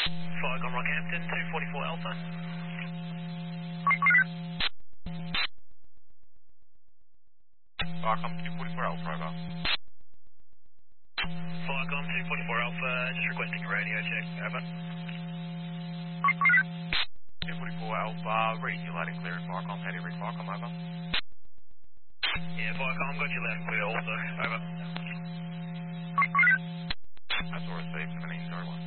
Falcon Rockhampton, 244 Alpha. Falcon 244 Alpha, over. Falcon 244 Alpha, just requesting a radio check, over. 244 Alpha, read you loud and clear. Falcon, Paddy Rig Falcon, over. Yeah, Falcon, got you loud and clear also, over. That's all received, 1701.